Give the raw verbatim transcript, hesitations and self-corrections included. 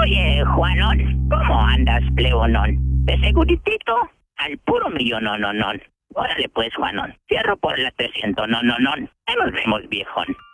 Oye, Juanón, ¿cómo andas, plebonón? De seguritito al puro millón, no, no, no. Órale pues, Juanón, cierro por la trescientos, no, no, no. Ahí nos vemos, viejón.